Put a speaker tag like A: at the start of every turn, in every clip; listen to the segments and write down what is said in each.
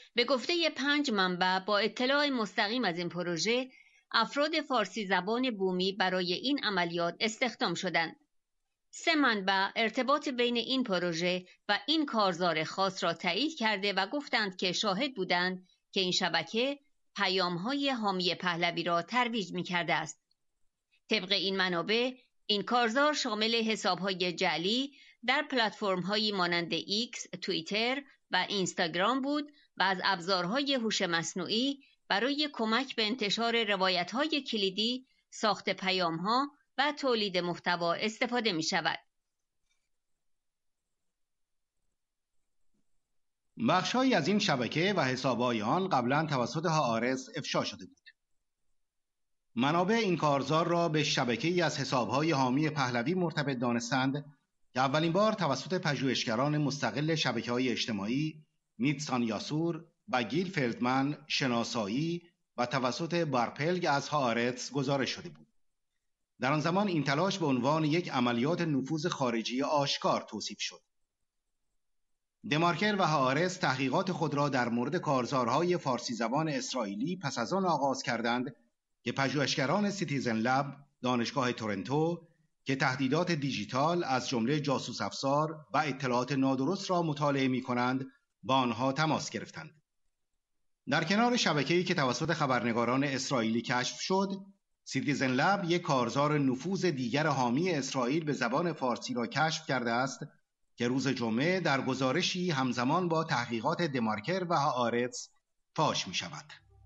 A: به گفته 5 منبع با اطلاع مستقیم از این پروژه، افراد فارسی زبان بومی برای این عملیات استخدام شدند. 3 منبع ارتباط بین این پروژه و این کارزار خاص را تایید کرده و گفتند که شاهد بودند که این شبکه پیام‌های حامی پهلوی را ترویج می‌کرده است. طبق این منابع، این کارزار شامل حساب‌های جعلی در پلتفرم‌هایی مانند ایکس، توییتر و اینستاگرام بود و از ابزارهای هوش مصنوعی برای کمک به انتشار روایت‌های کلیدی، ساخت پیام‌ها و تولید محتوا استفاده می‌شود.
B: بخش‌هایی از این شبکه و حساب‌های آن قبلا توسط هآرتس افشا شده بود. منابع این کارزار را به شبکه‌ای از حساب‌های حامی پهلوی مرتبط دانستند که اولین بار توسط پژوهشگران مستقل شبکه‌های اجتماعی میتسان یاسور و گیل فلدمن شناسایی و توسط بارپلگ از هآرتس گزارش شده بود. در آن زمان این تلاش به عنوان یک عملیات نفوذ خارجی آشکار توصیف شد. دمارکر و هآرتس تحقیقات خود را در مورد کارزارهای فارسی زبان اسرائیلی پس از آن آغاز کردند که پژوهشگران سیتیزن لب دانشگاه تورنتو که تهدیدات دیجیتال از جمله جاسوس افزار و اطلاعات نادرست را مطالعه می‌کنند با آنها تماس گرفتند. در کنار شبکه‌ای که توسط خبرنگاران اسرائیلی کشف شد، سیتیزن لب یک کارزار نفوذ دیگر حامی اسرائیل به زبان فارسی را کشف کرده است که روز جمعه در گزارشی همزمان با تحقیقات دمارکر و هآرتس فاش می‌شود.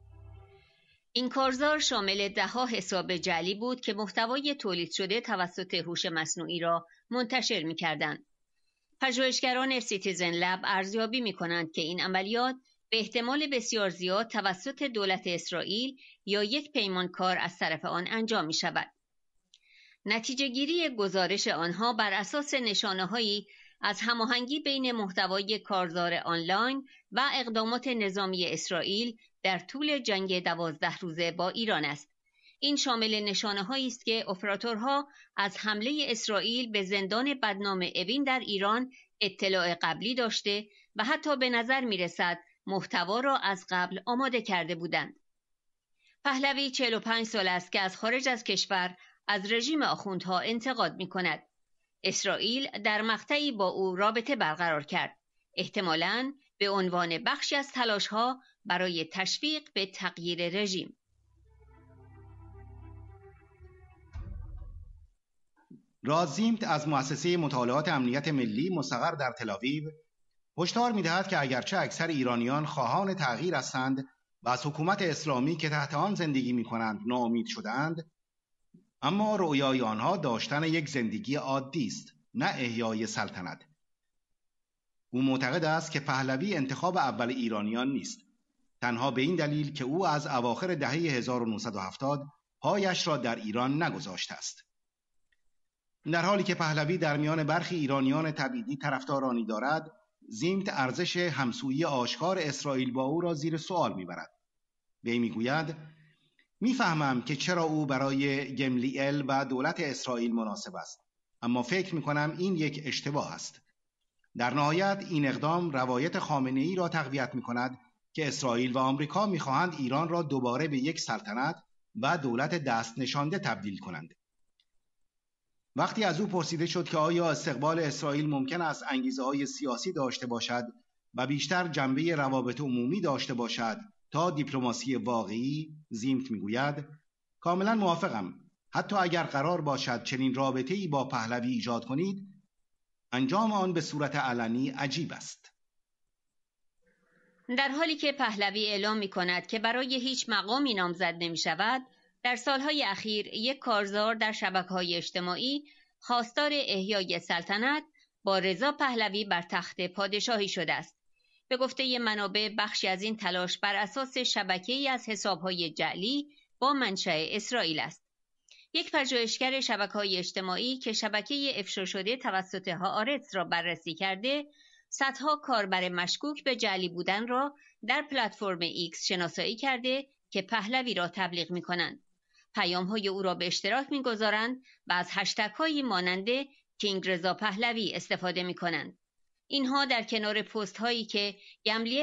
A: این کارزار شامل 10 حساب جعلی بود که محتوای تولید شده توسط هوش مصنوعی را منتشر می‌کردند. پژوهشگران سیتیزن لب ارزیابی می‌کنند که این عملیات به احتمال بسیار زیاد توسط دولت اسرائیل یا یک پیمانکار از طرف آن انجام می‌شود. نتیجه گیری گزارش آنها بر اساس نشانه‌هایی از هماهنگی بین محتوای کارزار آنلاین و اقدامات نظامی اسرائیل در طول جنگ 12 روزه با ایران است. این شامل نشانه‌هایی است که اپراتورها از حمله اسرائیل به زندان بدنام اوین در ایران اطلاع قبلی داشته و حتی به نظر می‌رسد محتوا را از قبل آماده کرده بودند. پهلوی 45 سال است که از خارج از کشور از رژیم آخوندها انتقاد می‌کند. اسرائیل در مقطعی با او رابطه برقرار کرد، احتمالاً به عنوان بخشی از تلاش‌ها برای تشویق به تغییر رژیم.
B: رازیمت از مؤسسه مطالعات امنیت ملی مستقر در تل‌آویو هشدار می‌دهد که اگرچه اکثر ایرانیان خواهان تغییر هستند و از حکومت اسلامی که تحت آن زندگی می‌کنند ناامید شده‌اند، اما رؤیای آنها داشتن یک زندگی عادی است، نه احیای سلطنت. او معتقد است که پهلوی انتخاب اول ایرانیان نیست، تنها به این دلیل که او از اواخر دهه 1970 پایش را در ایران نگذاشته است. در حالی که پهلوی در میان برخی ایرانیان تبعیدی طرفدارانی دارد، زیمت ارزش همسویی آشکار اسرائیل با او را زیر سوال میبرد. وی میگوید: میفهمم که چرا او برای گملیل و دولت اسرائیل مناسب است، اما فکر میکنم این یک اشتباه است. در نهایت این اقدام روایت خامنه‌ای را تقویت میکند که اسرائیل و آمریکا میخواهند ایران را دوباره به یک سلطنت و دولت دست نشانده تبدیل کنند. وقتی از او پرسیده شد که آیا استقبال اسرائیل ممکن است انگیزه‌های سیاسی داشته باشد و بیشتر جنبه روابط عمومی داشته باشد تا دیپلماسی واقعی، زیمت میگوید: کاملا موافقم. حتی اگر قرار باشد چنین رابطه‌ای با پهلوی ایجاد کنید، انجام آن به صورت علنی عجیب است.
A: در حالی که پهلوی اعلام می‌کند که برای هیچ مقامی نامزد نمی‌شود، در سالهای اخیر یک کارزار در شبکه‌های اجتماعی خواستار احیای سلطنت با رضا پهلوی بر تخت پادشاهی شده است. به گفته منابع بخشی از این تلاش بر اساس شبکه‌ای از حساب‌های جعلی با منشأ اسرائیل است. یک پژوهشگر شبکه‌های اجتماعی که شبکه افشا شده توسط هآرتس را بررسی کرده، صدها کاربر مشکوک به جعلی بودن را در پلتفرم ایکس شناسایی کرده که پهلوی را تبلیغ می‌کنند. پیام‌های او را به اشتراک می‌گذارند و از هشتگ‌هایی مانند کینگ رضا پهلوی استفاده می‌کنند. اینها در کنار پست‌هایی که گملیل